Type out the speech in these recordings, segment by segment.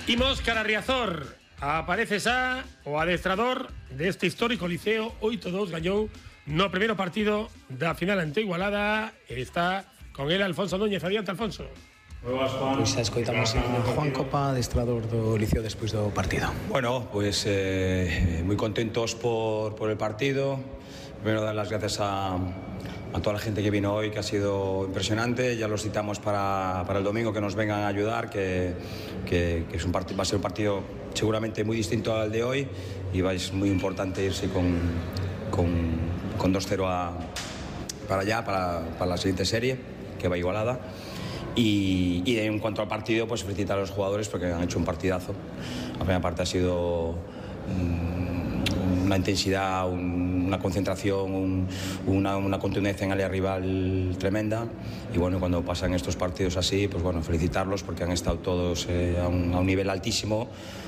Imos cara a Riazor. Aparece xa o adestrador deste histórico liceo. 8-2 gañou no primeiro partido da final ante Igualada. Está con ele Alfonso Núñez. Adiante, Alfonso. Pois xa escoitamos a Juan Copa, adestrador do Liceo despois do partido. Bueno, pues moi contentos por el partido. Primero dar las gracias a toda la gente que vino hoy, que ha sido impresionante. Ya los citamos para el domingo, que nos vengan a ayudar, que es va a ser un partido seguramente muy distinto al de hoy, y es muy importante irse con 2-0 para allá, para la siguiente serie, que va Igualada. Y en cuanto al partido, pues felicitar a los jugadores porque han hecho un partidazo. La primera parte ha sido una intensidad, una concentración, una contundencia en área rival tremenda. Y bueno, cuando pasan estos partidos así, pues bueno, felicitarlos porque han estado todos a un nivel altísimo,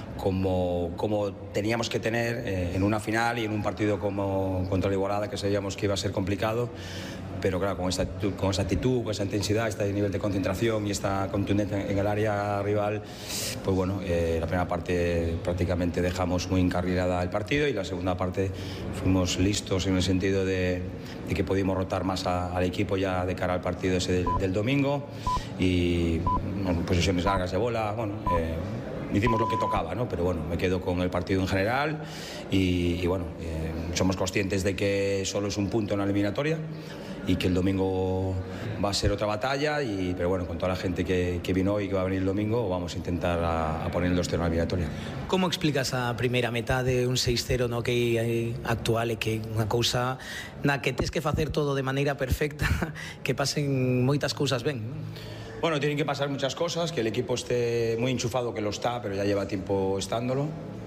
como teníamos que tener en una final y en un partido como contra la Igualada, que sabíamos que iba a ser complicado. Pero claro, con esa actitud, con esa intensidad, este nivel de concentración y esta contundencia en el área rival, pues bueno, la primera parte prácticamente dejamos muy encarrilada el partido, y la segunda parte fuimos listos en el sentido de que pudimos rotar más al equipo ya de cara al partido ese del domingo, y bueno, posesiones largas de bola, bueno, hicimos lo que tocaba, ¿no? Pero bueno, me quedo con el partido en general y bueno, somos conscientes de que solo es un punto en la eliminatoria y que el domingo va a ser otra batalla, pero bueno, con toda la gente que vino hoy y que va a venir el domingo, vamos a intentar a poner el 2-0 na eliminatoria. Como explicas a primeira metade, un 6-0 no que actual, e que unha cousa na que tes que facer todo de maneira perfecta, que pasen moitas cousas ben, non? Bueno, tienen que pasar muchas cosas, que el equipo esté muy enchufado, que lo está, pero ya lleva tiempo estándolo,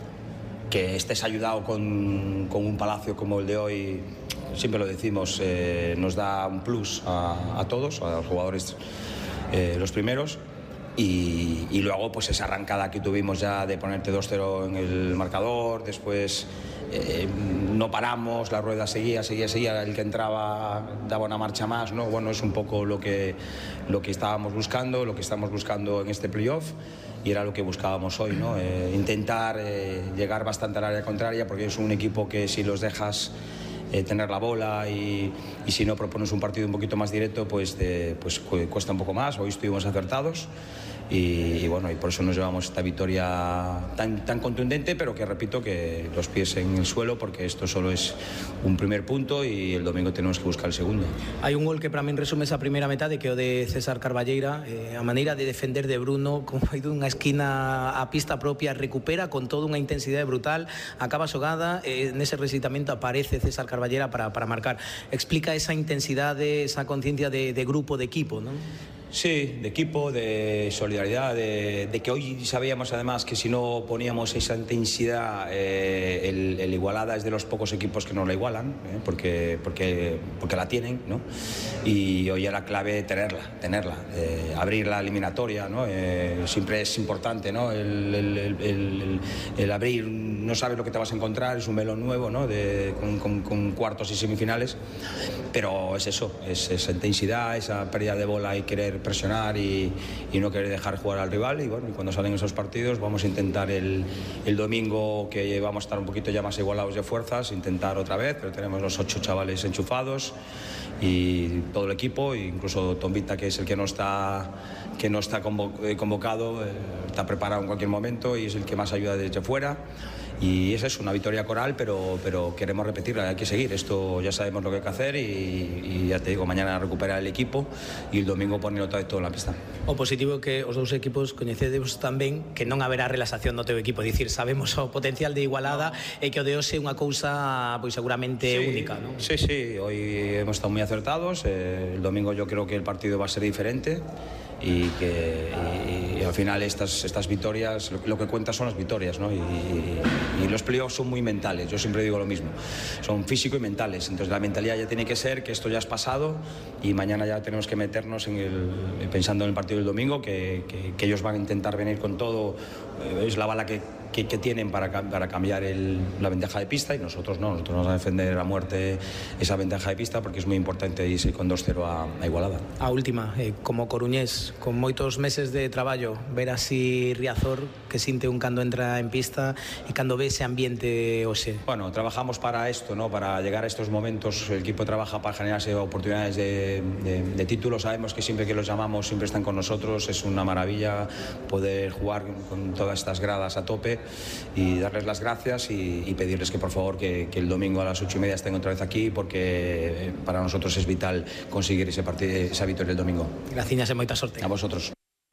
que estés ayudado con un Palacio como el de hoy. Siempre lo decimos, nos da un plus a todos, a los jugadores los primeros, y luego pues esa arrancada que tuvimos ya de ponerte 2-0 en el marcador, después no paramos, la rueda seguía, el que entraba daba una marcha más, ¿no? Bueno, es un poco lo que estábamos buscando, lo que estamos buscando en este playoff, y era lo que buscábamos hoy, ¿no? Intentar llegar bastante al área contraria, porque es un equipo que si los dejas tener la bola y si no propones un partido un poquito más directo, pues cuesta un poco más. Hoy estuvimos acertados y bueno, y por eso nos llevamos esta victoria tan contundente, pero que repito, que los pies en el suelo, porque esto solo es un primer punto y el domingo tenemos que buscar el segundo. Hai un gol que para min resume esa primeira metade, que é o de César Carballeira, a maneira de defender de Bruno, como hai dunha esquina a pista propia, recupera con toda unha intensidade brutal, acaba a xogada, nese recitamento aparece César Carballeira para marcar. Explica esa intensidade, esa conciencia de grupo, de equipo, non? Sí, de equipo, de solidaridad, de que hoy sabíamos además que si no poníamos esa intensidad, el Igualada es de los pocos equipos que nos la igualan, porque la tienen, ¿no? Y hoy era clave tenerla, abrir la eliminatoria, ¿no? Siempre es importante, ¿no? El abrir, no sabes lo que te vas a encontrar, es un melón nuevo, ¿no? Con cuartos y semifinales, pero es eso, es esa intensidad, esa pérdida de bola y querer presionar y no querer dejar jugar al rival. Y bueno, y cuando salen esos partidos vamos a intentar el domingo, que vamos a estar un poquito ya más igualados de fuerzas, intentar otra vez, pero tenemos los 8 chavales enchufados y todo el equipo, incluso Tombita, que es el que no está convocado, está preparado en cualquier momento y es el que más ayuda desde fuera. Y esa es una victoria coral, pero queremos repetirla, hay que seguir. Esto ya sabemos lo que hay que hacer y ya te digo, mañana recuperar el equipo y el domingo poner otra vez todo en la pista. O positivo que os dous equipos coñecedes tamén que non haberá relaxación no teu equipo, dicir, sabemos o potencial de Igualada e que o de hoxe é unha cousa pois seguramente única, non? Sí, hoy hemos estado muy acertados, el domingo yo creo que el partido va a ser diferente y al final estas victorias, lo que cuenta son las victorias, ¿no? Y los playoffs son muy mentales, yo siempre digo lo mismo, son físico y mentales, entonces la mentalidad ya tiene que ser que esto ya es pasado y mañana ya tenemos que meternos pensando en el partido del domingo, que ellos van a intentar venir con todo, es la bala que tienen para cambiar la ventaja de pista, y nosotros no, nosotros vamos a defender a muerte esa ventaja de pista, porque es muy importante irse con 2-0 a Igualada. A última, como coruñés, con moitos meses de traballo, ver así Riazor que siente un cando entra en pista y cando ve ese ambiente hoxe. Bueno, trabajamos para esto, ¿no? Para llegar a estos momentos. El equipo trabaja para generarse oportunidades de título. Sabemos que siempre que los llamamos siempre están con nosotros. Es una maravilla poder jugar con todas estas gradas a tope y darles las gracias y pedirles que por favor que el domingo a las 8:30 estén otra vez aquí, porque para nosotros es vital conseguir esa victoria el domingo. Graciñas e moita sorte. A vosotros.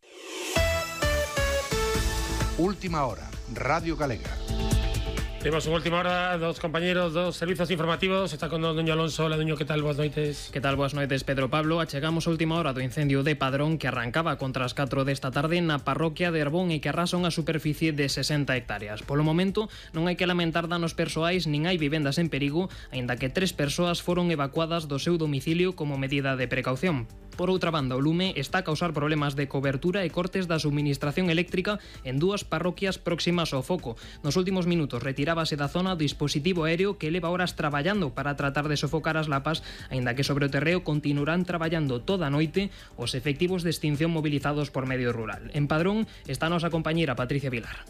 Última hora, Radio Galega. Tenemos en última hora dos compañeros, dos servicios informativos. Está con Doño Alonso. Hola, Doño, ¿qué tal? Boas noites. Que tal? Boas noites, Pedro Pablo. Achegamos a última hora do incendio de Padrón que arrancaba contra as 4 desta tarde na parroquia de Herbón e que arrasa unha superficie de 60 hectáreas. Polo momento, non hai que lamentar danos persoais nin hai vivendas en perigo, aínda que 3 persoas foron evacuadas do seu domicilio como medida de precaución. Por outra banda, o lume está a causar problemas de cobertura e cortes da suministración eléctrica en 2 parroquias próximas ao foco. Nos últimos minutos retirábase da zona o dispositivo aéreo que leva horas traballando para tratar de sofocar as lapas, aínda que sobre o terreo continuarán traballando toda a noite os efectivos de extinción mobilizados por Medio Rural. En Padrón está a nosa compañeira Patricia Vilar.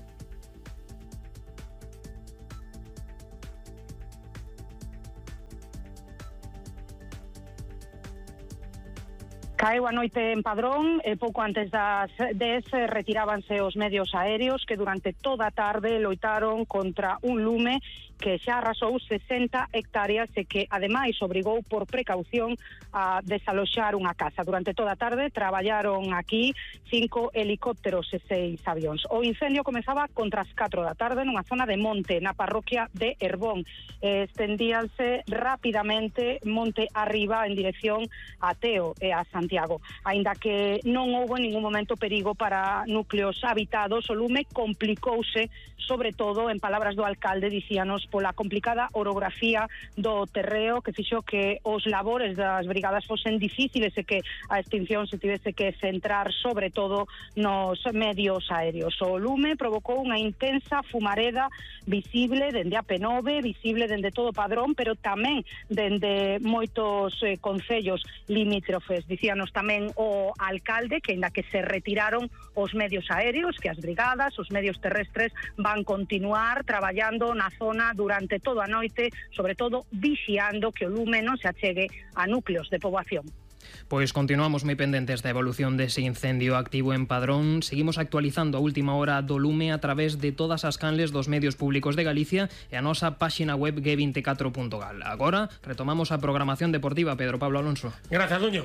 Caeu a noite en Padrón e pouco antes das 10 retirábanse os medios aéreos que durante toda a tarde loitaron contra un lume que xa arrasou 60 hectáreas e que, ademais, obrigou por precaución a desaloxar unha casa. Durante toda a tarde traballaron aquí 5 helicópteros e 6 avións. O incendio comezaba contra as 4 da tarde nunha zona de monte, na parroquia de Herbón. Estendíanse rapidamente monte arriba en dirección a Teo e a Santiago. Aínda que non houbo en ningún momento perigo para núcleos habitados, o lume complicouse, sobre todo, en palabras do alcalde, dicíanos, pola complicada orografía do terreo que fixo que os labores das brigadas fosen difíciles e que a extinción se tivese que centrar sobre todo nos medios aéreos. O lume provocou unha intensa fumareda visible dende a P9, visible dende todo Padrón, pero tamén dende moitos concellos limítrofes. Dicíanos tamén o alcalde que, aínda que se retiraron os medios aéreos, que as brigadas, os medios terrestres van continuar traballando na zona durante toda a noite, sobre todo vixiando que o lume non se achegue a núcleos de poboación. Pois continuamos moi pendentes da evolución dese incendio activo en Padrón. Seguimos actualizando a última hora do lume a través de todas as canles dos medios públicos de Galicia e a nosa páxina web g24.gal. Agora retomamos a programación deportiva. Pedro Pablo Alonso. Gracias, Doño.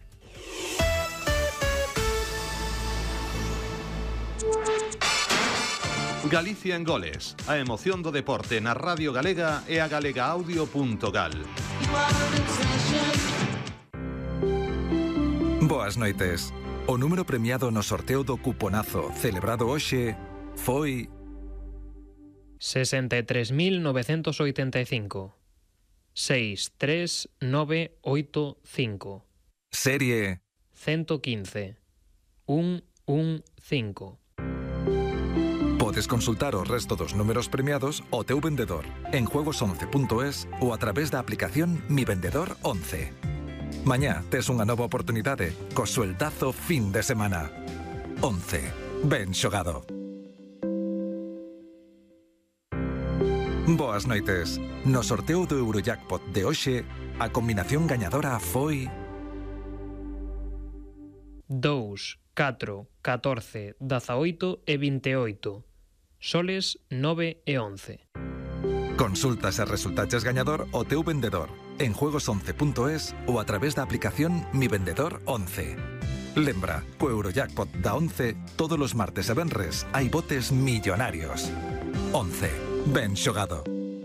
Galicia en goles, a emoción do deporte na Radio Galega e a galegaaudio.gal. Boas noites. O número premiado no sorteo do cuponazo celebrado hoxe foi 63.985 63985. Serie 115 115. Podes consultar o resto dos números premiados ao teu vendedor en juegos11.es ou a través da aplicación Mi Vendedor 11. Mañá tes unha nova oportunidade co sueldazo fin de semana. 11. Ben xogado. Boas noites. No sorteo do Eurojackpot de hoxe, a combinación gañadora foi 2, 4, 14, 18 e 28. Soles 9 e 11. Consultas e resultaches gañador o teu vendedor en juegos11.es ou a través da aplicación Mi Vendedor 11. Lembra, co Eurojackpot da 11, todos os martes e venres hai botes millonarios. 11. Ben xogado.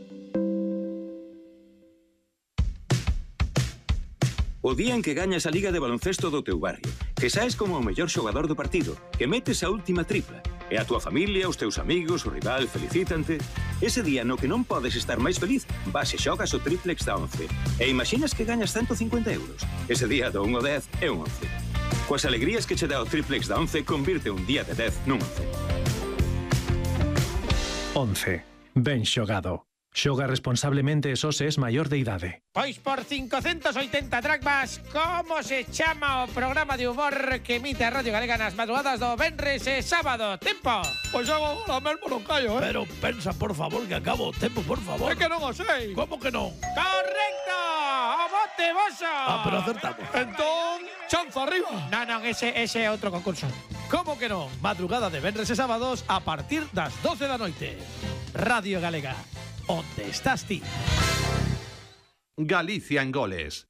O día en que gañas a Liga de Baloncesto do teu barrio, que saes como o mellor xogador do partido, que metes a última tripla, e a túa familia, os teus amigos, o rival felicítante. Ese día no que non podes estar máis feliz, vas e xogas o triplex da 11. E imaginas que gañas 150 euros. Ese día do 1 ao 10 é un 11. Coas alegrías que che dá o triplex da 11, convirte un día de 10 nun 11. 11. Ben xogado. Xoga responsablemente e só se es maior de idade. Pois por 580 dracmas, como se chama o programa de humor que emite a Radio Galega nas madrugadas do venres e sábado? Tempo! Pois agora mesmo non callo, Pero pensa, por favor, que acabo o tempo, por favor. É que non o sei. Como que non? Correcto! O bote voso! Pero acertamos. Entón, chanza arriba. Non, ese é outro concurso. Como que non? Madrugada de venres e sábados a partir das 12 da noite. Radio Galega. ¿Dónde estás ti? Galicia en goles.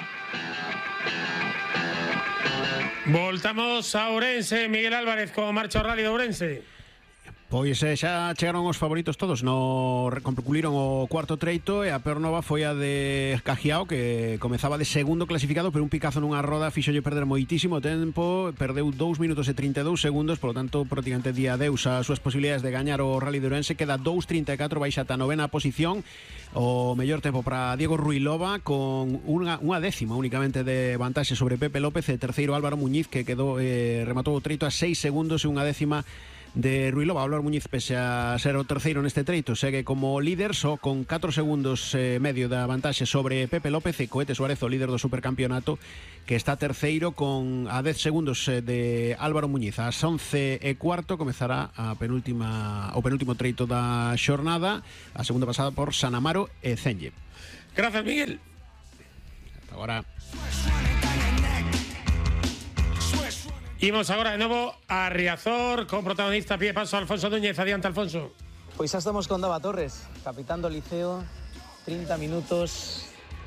Voltamos a Ourense, Miguel Álvarez, con marcha o Rally de Ourense. Pois xa chegaron os favoritos todos, concluíron o cuarto treito e a peor nova foi a de Cajiao, que comezaba de segundo clasificado, pero un picazo nunha roda fixolle perder moitísimo tempo, perdeu 2 minutos e 32 segundos, polo tanto prácticamente di adeus as súas posibilidades de gañar o Rally de Ourense, queda 2.34, baixa ata a novena posición, o mellor tempo para Diego Ruilova con unha décima únicamente de vantaxe sobre Pepe López, e terceiro Álvaro Muñiz, que quedou rematou o treito a 6 segundos e unha décima de Ruilova. Álvaro Muñiz, pese a ser o terceiro neste treito, segue como líder só con 4 segundos medio da vantaxe sobre Pepe López, e Coete Suárez, o líder do supercampeonato, que está terceiro con a 10 segundos de Álvaro Muñiz. Ás 11:15 comezará o penúltimo treito da xornada, a segunda pasada por San Amaro e Cenlle. Gracias, Miguel. Hasta agora. Imos agora de novo a Riazor, con protagonista a pie de paso Alfonso Núñez. Adiante, Alfonso. Pois xa estamos con Dava Torres, capitán do Liceo, 30 minutos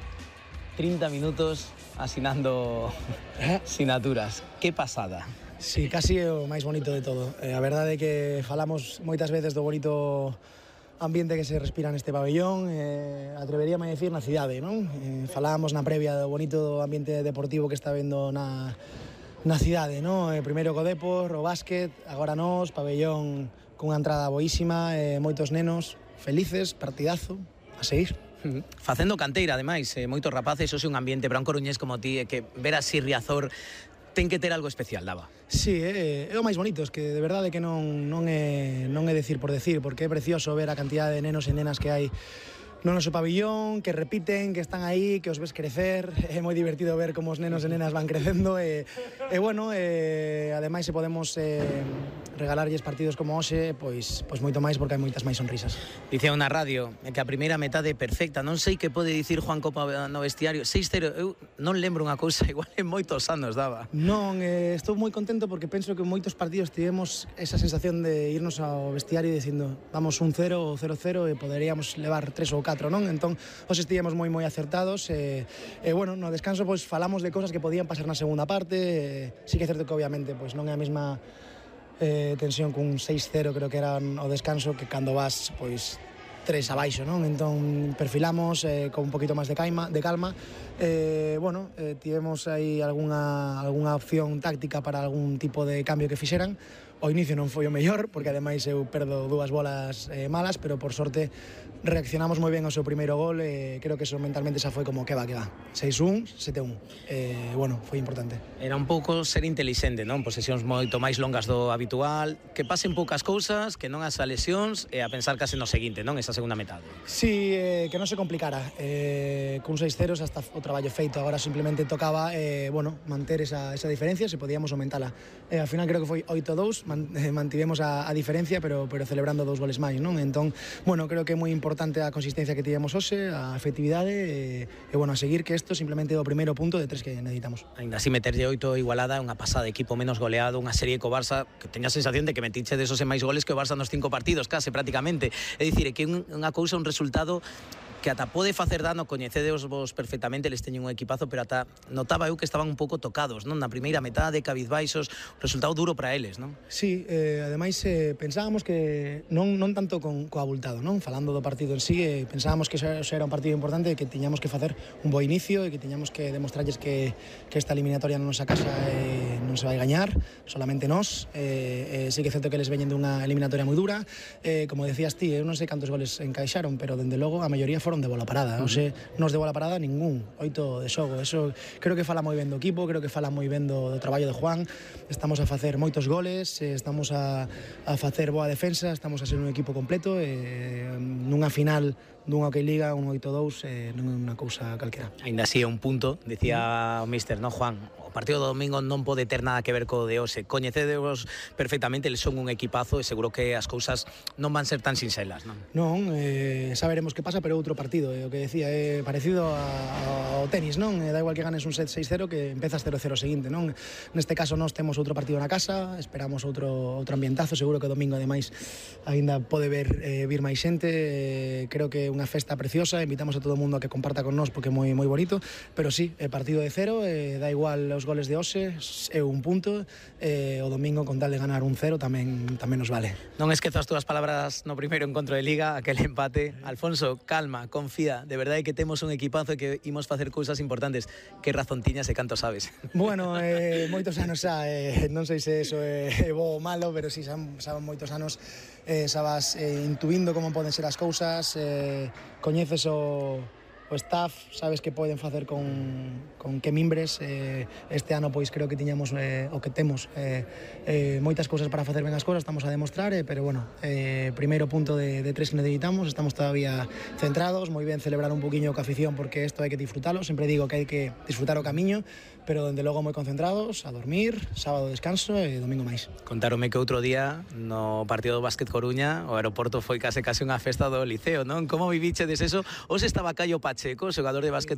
asinando sinaturas. Que pasada. Sí, casi é o máis bonito de todo. A verdade é que falamos moitas veces do bonito ambiente que se respira neste pabellón, atreveríame a decir na cidade, non? Falábamos na previa do bonito ambiente deportivo que está vendo na cidade, non? Primeiro co Depor, o básquet, agora nós, pabellón cunha entrada boísima, moitos nenos felices, partidazo, a seguir. Facendo canteira, ademais, moitos rapaces, hoxe un ambiente para un coruñés como ti, que ver así Riazor ten que ter algo especial, Dava. Sí, é o máis bonito, es que de verdade que non é decir por decir, porque é precioso ver a cantidad de nenos e nenas que hai no noso pabillón, que repiten, que están aí, que os ves crecer. É moi divertido ver como os nenos e nenas van crecendo e bueno, ademais se podemos regalarlles partidos como hoxe, pois moito máis, porque hai moitas máis sonrisas. Dicía na radio que a primeira metade é perfecta. Non sei que pode dicir Juan Copa no vestiario. 6-0, eu non lembro unha cousa igual en moitos anos, Dava. Non, estou moi contento porque penso que en moitos partidos tivemos esa sensación de irnos ao vestiario dicindo vamos 1-0 ou 0-0 e poderíamos levar 3 ou 4, non? Entón, hoxe estivemos moi acertados e bueno, no descanso pois falamos de cousas que podían pasar na segunda parte. Sí que é certo que obviamente pois non é a mesma tensión cun 6-0, creo que era o descanso, que cando vas pois 3 abaixo, non? Entón perfilamos con un poquito máis de calma. Bueno, tivemos aí algunha opción táctica para algún tipo de cambio que fixeran. O inicio non foi o mellor, porque ademais eu perdo 2 bolas malas, pero por sorte reaccionamos moi ben ao seu primeiro gol e creo que eso mentalmente xa foi como que va. 6-1, 7-1. Bueno, foi importante. Era un pouco ser inteligente, non? Posesións moito máis longas do habitual, que pasen poucas cousas, que non as lesións, e a pensar case no seguinte, non? Esa segunda metade. Sí, que non se complicara. Cun 6-0 hasta o traballo feito. Agora simplemente tocaba, bueno, manter esa diferencia, se podíamos aumentala. Ao final creo que foi 8-2, mantivemos a diferencia, pero celebrando 2 goles máis, non? Entón, bueno, creo que é moi importante a consistencia que tivemos hoxe, a efectividade e bueno, a seguir, que isto simplemente é o primeiro punto de 3 que necesitamos. Ainda así meterlle 8 igualada, unha pasada, equipo menos goleado, unha serie co Barça que teña a sensación de que metiche de esos e máis goles que o Barça nos 5 partidos, case prácticamente. É dicir, que unha cousa, un resultado que ata pode facer dano, coñecedeos vos perfectamente, les teñen un equipazo, pero ata notaba eu que estaban un pouco tocados, non? Na primeira metade, cabizbaixos, resultado duro para eles, non? Sí, ademais pensábamos que non tanto co abultado, non? Falando do partido en sí, pensábamos que xa era un partido importante e que tiñamos que facer un bo inicio e que tiñamos que demostrarles que esta eliminatoria na nosa casa non se vai gañar, solamente nós. Sí que é certo que les veñen dunha eliminatoria moi dura, como decías ti, eu non sei cantos goles encaixaron, pero dende logo a maioría foron de bola parada, non sei, nos de bola parada ningún, 8 de xogo. Eso creo que fala moi ben do equipo, creo que fala moi ben do traballo de Juan. Estamos a facer moitos goles, estamos a facer boa defensa, estamos a ser un equipo completo, nunha final dun Hockey Liga, un 8-2, non é unha cousa calquera. Ainda así é un punto, dicía o míster, non, Juan? O partido do domingo non pode ter nada que ver co de hoxe. Coñecedevos perfectamente, eles son un equipazo e seguro que as cousas non van ser tan sinxelas, non? Non, xa veremos que pasa, pero outro partido, o que decía, é parecido ao tenis, non? Da igual que ganes un set 6-0 que empezas 0-0 seguinte, non? Neste caso nós temos outro partido na casa, esperamos outro ambientazo, seguro que o domingo ademais aínda pode vir máis xente, creo que é unha festa preciosa, invitamos a todo o mundo a que comparta con nós porque é moi bonito, pero sí, partido de cero, da igual os goles de hoxe, é un punto, o domingo con tal de ganar un 0 tamén nos vale. Non esquezo as túas palabras no primeiro encontro de Liga, aquel empate. Alfonso, calma, confía, de verdade que temos un equipazo e que imos facer cousas importantes. Que razón tiñas e canto sabes? Bueno, moitos anos xa, non sei se eso é bo ou malo, pero si saben moitos anos, xa vas intuindo como poden ser as cousas, coñeces o staff, sabes que poden facer con que mimbres. Este ano pois creo que tiñamos o que temos moitas cousas para facer ben as cousas, estamos a demostrar, pero bueno, primeiro punto de 3 que necesitamos, estamos todavía centrados, moi ben celebrar un poquinho ca afición porque isto hai que disfrutalo, sempre digo que hai que disfrutar o camiño, pero dende logo moi concentrados, a dormir, sábado descanso e domingo máis. Contárome que outro día no partido do Básquet Coruña o aeroporto foi case unha festa do Liceo, non? Como vivichedes eso? Os estaba Caio Pacheco, xogador de básquet